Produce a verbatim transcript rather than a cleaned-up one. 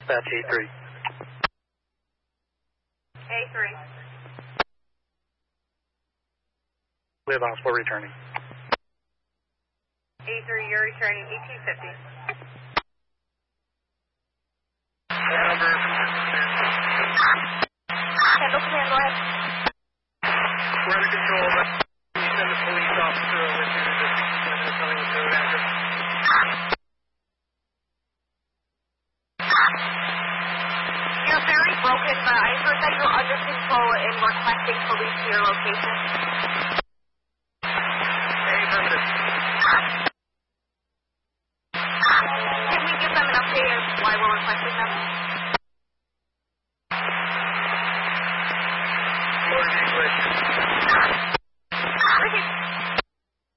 That's A three. A three. We have hospital returning. A three, you're returning E T fifty. Number. Kendall Command, go ahead. We're under control, but you send the police officer over to the district telling us their address. You're very broken, but I heard that you're under control and requesting police to your location.